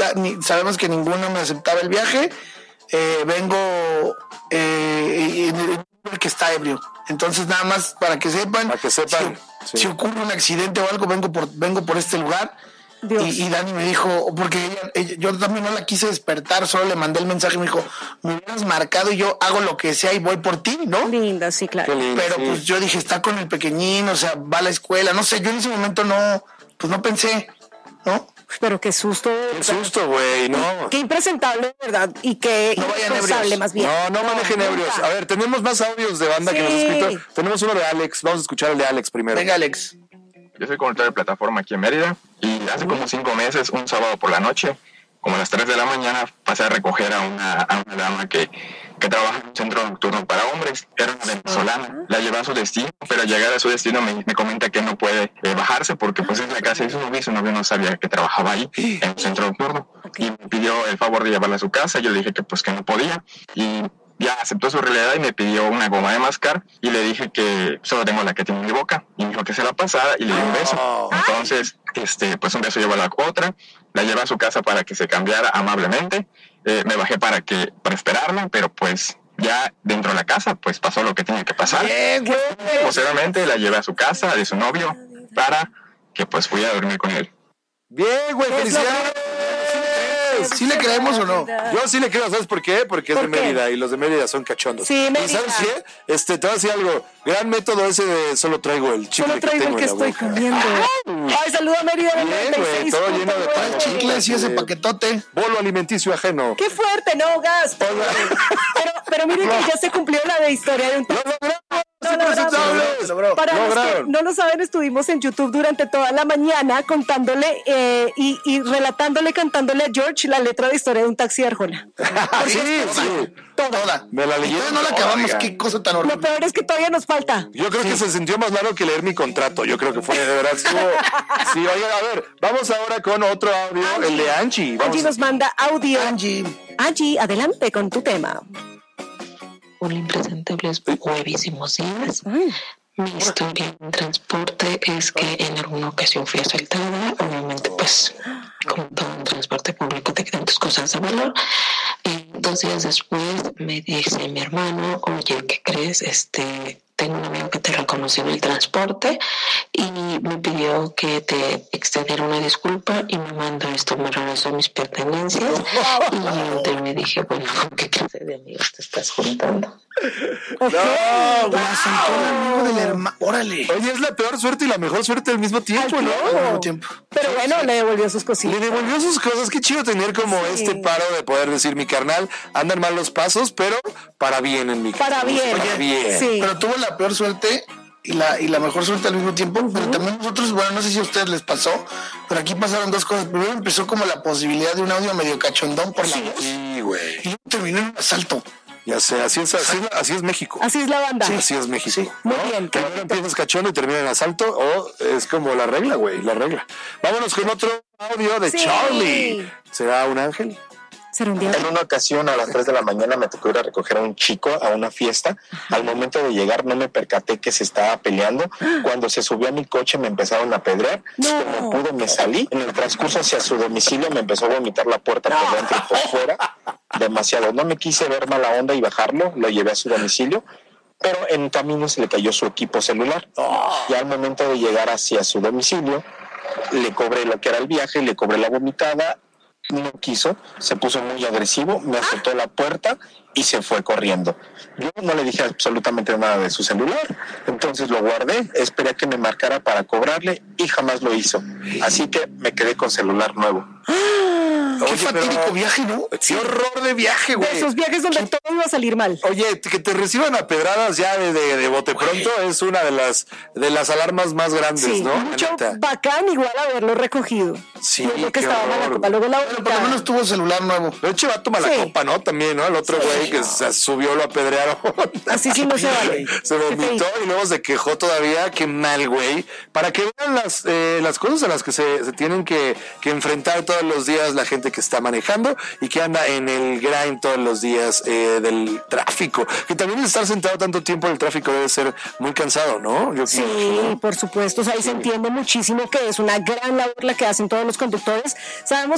sabemos que ninguno me aceptaba el viaje. Vengo que está ebrio. Entonces, nada más para que sepan. Si ocurre un accidente o algo, vengo por este lugar. Y Dani me dijo, porque yo también no la quise despertar, solo le mandé el mensaje y me dijo, me hubieras marcado y yo hago lo que sea y voy por ti, ¿no? Linda, sí, claro. Lindo, pero pues yo dije, está con el pequeñín, o sea, va a la escuela, no sé, yo en ese momento no pensé, ¿no? Pero qué susto. Qué susto, güey, no. Qué impresentable, ¿verdad? Y qué irresponsable, más bien. No manejen ebrios. A ver, tenemos más audios de banda que nos ha escrito. Tenemos uno de Alex, vamos a escuchar el de Alex primero. Venga, Alex. Yo soy conductor de plataforma aquí en Mérida y hace como 5 meses, un sábado por la noche, como a las 3 de la mañana, pasé a recoger a una dama que trabaja en un centro nocturno para hombres. Era una venezolana. La llevé a su destino, pero al llegar a su destino me comenta que no puede bajarse porque pues es la casa de su novio no sabía que trabajaba ahí en un centro nocturno. Y me pidió el favor de llevarla a su casa. Yo le dije que pues que no podía y ya aceptó su realidad y me pidió una goma de mascar y le dije que solo tengo la que tiene en mi boca y me dijo que se la pasara y le di un beso. Entonces, pues un beso llevó a la otra, la llevé a su casa para que se cambiara amablemente, me bajé para esperarla, pero pues ya dentro de la casa pues pasó lo que tenía que pasar. Posteriormente la llevé a su casa de su novio para que pues pudiera dormir con él. Bien, güey, felicidades. ¿Sí le creemos o no? Yo sí le creo, ¿sabes por qué? Porque es de Mérida y los de Mérida son cachondos. Sí, Mérida. ¿Y sabes qué? Te voy a decir algo. Gran método ese de solo traigo el chicle. Solo traigo el que estoy comiendo. Ay, saluda a Mérida. Bien, güey, todo lleno de pan, chicles y ese paquetote. Bolo alimenticio ajeno. Qué fuerte, no, Gas. Pero miren que ya se cumplió la de historia de un Para los que no lo saben, estuvimos en YouTube durante toda la mañana contándole y relatándole, cantándole a George la letra de historia de un taxi de Arjona. Sí. Toda. Me la leí. No la acabamos, qué cosa tan horrible. Lo peor es que todavía nos falta. Yo creo que se sintió más largo que leer mi contrato. Yo creo que fue, de verdad. Sí, oigan, a ver, vamos ahora con otro audio, el de Angie. Angie nos manda audio. Angie, adelante con tu tema. Hola, impresentables, huevísimos días. Mi historia en transporte es que en alguna ocasión fui asaltada. Obviamente, pues, como todo en transporte público te quedan tus cosas de valor. Y 2 días después me dice mi hermano, oye, ¿qué crees? Tengo un amigo que te reconoció en el transporte y me pidió que te extendiera una disculpa y me mandó esto, me regresó mis pertenencias y yo me dije, bueno, ¿qué clase de amigos te estás juntando? amigo del hermano. Órale. Oye, es la peor suerte y la mejor suerte al mismo tiempo, ¿no? Al mismo tiempo. Pero bueno, le devolvió sus cositas. Le devolvió sus cosas. Qué chido tener como este paro de poder decir, mi carnal, andan mal los pasos, pero para bien en mi caso. Para bien. Para bien. Sí. Pero tuvo la peor suerte y la mejor suerte al mismo tiempo, pero también nosotros, bueno, no sé si a ustedes les pasó, pero aquí pasaron 2 cosas. Primero empezó como la posibilidad de un audio medio cachondón por la voz. Sí, güey. Y luego terminó en un asalto. Ya sé, así es México. Así es la banda. Sí, así es México. Sí. Muy bien. Primero empiezas cachondo y termina en asalto, o es como la regla, güey, la regla. Vámonos con otro audio de Charlie. ¿Será un ángel? ¿Será un día? En una ocasión a las 3 de la mañana me tocó ir a recoger a un chico a una fiesta. Al momento de llegar no me percaté que se estaba peleando. Cuando se subió a mi coche me empezaron a apedrear. Como pude me salí. En el transcurso hacia su domicilio me empezó a vomitar la puerta por dentro y por fuera. Demasiado. No me quise ver mala onda y bajarlo. Lo llevé a su domicilio. Pero en camino se le cayó su equipo celular. Y al momento de llegar hacia su domicilio le cobré lo que era el viaje, le cobré la vomitada. No quiso, se puso muy agresivo, me azotó la puerta y se fue corriendo. Yo no le dije absolutamente nada de su celular, entonces lo guardé, esperé a que me marcara para cobrarle y jamás lo hizo. Así que me quedé con celular nuevo. Qué fatídico viaje, ¿no? Qué horror de viaje, güey. De esos viajes donde todo iba a salir mal. Oye, que te reciban a pedradas ya de bote pronto es una de las alarmas más grandes, sí, ¿no? Mucho bacán igual haberlo recogido. Sí, yo que estaba mala copa. Luego pero por lo menos tuvo celular nuevo. De hecho, va a tomar la copa, ¿no? También, ¿no? El otro güey que se subió, lo apedrearon. Así sí no se vale. Se vomitó y luego se quejó todavía. Qué mal, güey. Para que vean las cosas a las que se tienen que enfrentar todos los días la gente que está manejando y que anda en el grind todos los días del tráfico. Que también estar sentado tanto tiempo en el tráfico debe ser muy cansado, ¿no? Sí, por supuesto. O sea, ahí se entiende muchísimo que es una gran labor la que hacen todos los conductores. Sabemos